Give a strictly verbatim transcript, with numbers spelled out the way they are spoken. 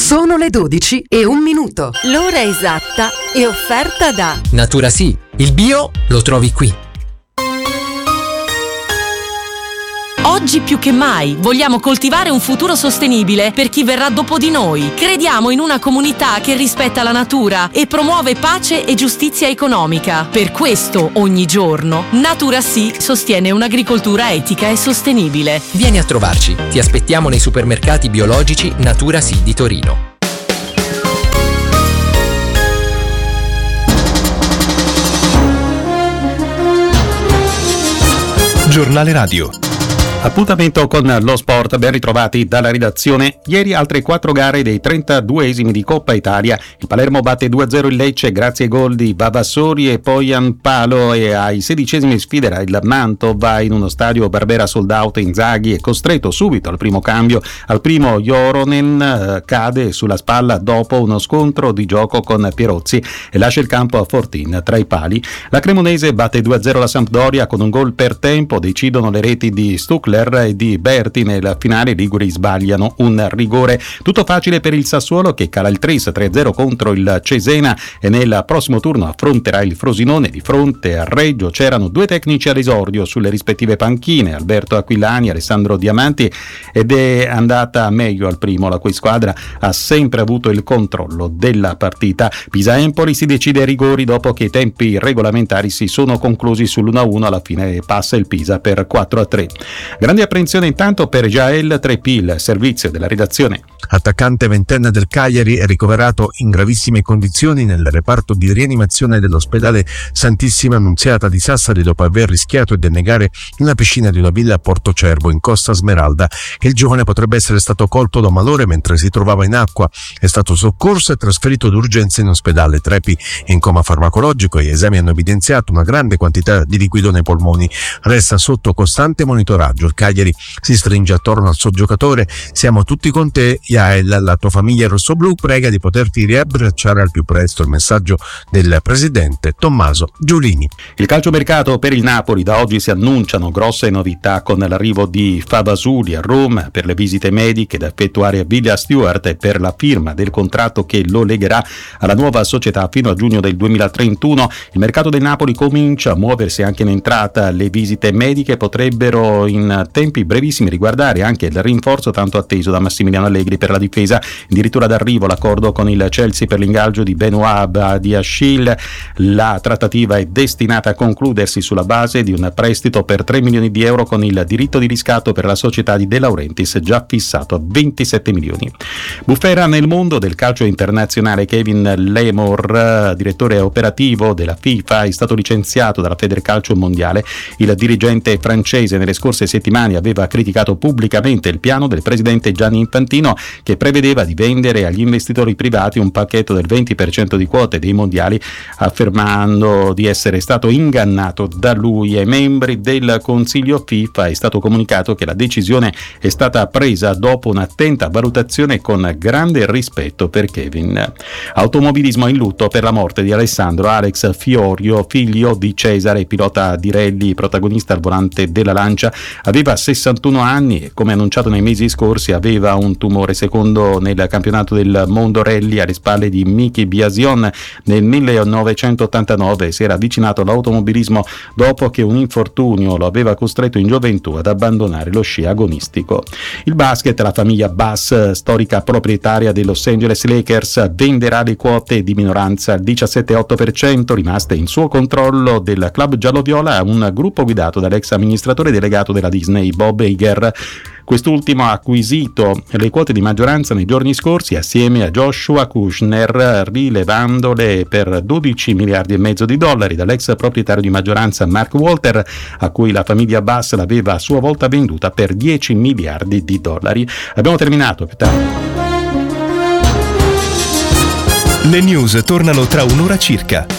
Sono le dodici e un minuto. L'ora esatta è offerta da Natura Sì, il bio lo trovi qui. Oggi più che mai vogliamo coltivare un futuro sostenibile per chi verrà dopo di noi. Crediamo in una comunità che rispetta la natura e promuove pace e giustizia economica. Per questo, ogni giorno, Natura Sì sostiene un'agricoltura etica e sostenibile. Vieni a trovarci, ti aspettiamo nei supermercati biologici Natura Sì di Torino. Giornale Radio. Appuntamento con lo sport, ben ritrovati dalla redazione. Ieri altre quattro gare dei trentaduesimi di Coppa Italia. Il Palermo batte due a zero il Lecce grazie ai gol di Vavassori e poi Ampalo, e ai sedicesimi sfiderà il Mantova in uno stadio Barbera sold out. Inzaghi è costretto subito al primo cambio. Al primo Joronen eh, cade sulla spalla dopo uno scontro di gioco con Pierozzi e lascia il campo a Fortin tra i pali. La Cremonese batte due a zero la Sampdoria con un gol per tempo. Decidono le reti di Stuck e di Berti. Nel finale i liguri sbagliano un rigore. Tutto facile per il Sassuolo che cala il Tris tre a zero contro il Cesena e nel prossimo turno affronterà il Frosinone. Di fronte a Reggio c'erano due tecnici all'esordio sulle rispettive panchine, Alberto Aquilani, Alessandro Diamanti, ed è andata meglio al primo, la cui squadra ha sempre avuto il controllo della partita. Pisa-Empoli si decide ai rigori dopo che i tempi regolamentari si sono conclusi sull'uno a uno. Alla fine passa il Pisa per quattro a tre. Grande apprensione intanto per Jael Trepil, servizio della redazione. Attaccante ventenne del Cagliari è ricoverato in gravissime condizioni nel reparto di rianimazione dell'ospedale Santissima Annunziata di Sassari dopo aver rischiato di annegare nella piscina di una villa a Porto Cervo in Costa Smeralda. Il giovane potrebbe essere stato colto da malore mentre si trovava in acqua. È stato soccorso e trasferito d'urgenza in ospedale. Trepi è in coma farmacologico e gli esami hanno evidenziato una grande quantità di liquido nei polmoni. Resta sotto costante monitoraggio. Il Cagliari si stringe attorno al suo giocatore. Siamo tutti con te, Jael, la tua famiglia rossoblù prega di poterti riabbracciare al più presto. Il messaggio del presidente Tommaso Giulini. Il calciomercato per il Napoli. Da oggi si annunciano grosse novità con l'arrivo di Favasuli a Roma per le visite mediche da effettuare a Villa Stewart e per la firma del contratto che lo legherà alla nuova società fino a giugno del duemilatrentuno. Il mercato del Napoli comincia a muoversi anche in entrata. Le visite mediche potrebbero in tempi brevissimi riguardare anche il rinforzo tanto atteso da Massimiliano Allegri per la difesa. Addirittura d'arrivo l'accordo con il Chelsea per l'ingaggio di Benoît Badiashile. La trattativa è destinata a concludersi sulla base di un prestito per tre milioni di euro con il diritto di riscatto per la società di De Laurentiis già fissato a ventisette milioni. Bufera nel mondo del calcio internazionale. Kevin Lemor, direttore operativo della FIFA, è stato licenziato dalla Federcalcio Mondiale. Il dirigente francese nelle scorse settimane aveva criticato pubblicamente il piano del presidente Gianni Infantino che prevedeva di vendere agli investitori privati un pacchetto del venti per cento di quote dei mondiali, affermando di essere stato ingannato da lui. Ai membri del Consiglio FIFA è stato comunicato che la decisione è stata presa dopo un'attenta valutazione con grande rispetto per Kevin. Automobilismo in lutto per la morte di Alessandro Alex Fiorio, figlio di Cesare, pilota di rally, protagonista al volante della Lancia. Aveva sessantuno anni e, come annunciato nei mesi scorsi, aveva un tumore. Secondo nel campionato del mondo rally alle spalle di Miki Biasion nel millenovecentottantanove si era avvicinato all'automobilismo dopo che un infortunio lo aveva costretto in gioventù ad abbandonare lo sci agonistico. Il basket, la famiglia Bass, storica proprietaria dei Los Angeles Lakers, venderà le quote di minoranza al diciassette virgola otto per cento rimaste in suo controllo del club giallo-viola a un gruppo guidato dall'ex amministratore delegato della Disney Bob Iger. Quest'ultimo ha acquisito le quote di maggioranza nei giorni scorsi assieme a Joshua Kushner, rilevandole per dodici miliardi e mezzo di dollari dall'ex proprietario di maggioranza Mark Walter, a cui la famiglia Bass l'aveva a sua volta venduta per dieci miliardi di dollari. Abbiamo terminato, più tardi. Le news tornano tra un'ora circa.